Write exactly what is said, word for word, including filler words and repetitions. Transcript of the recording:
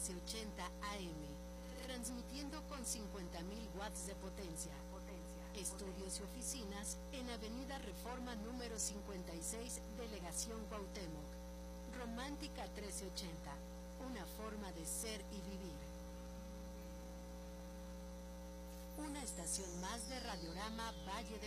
trece ochenta A M, transmitiendo con cincuenta mil watts de potencia. Estudios y oficinas en Avenida Reforma número cincuenta y seis, Delegación Cuauhtémoc. Romántica trece ochenta, una forma de ser y vivir. Una estación más de Radiorama Valle de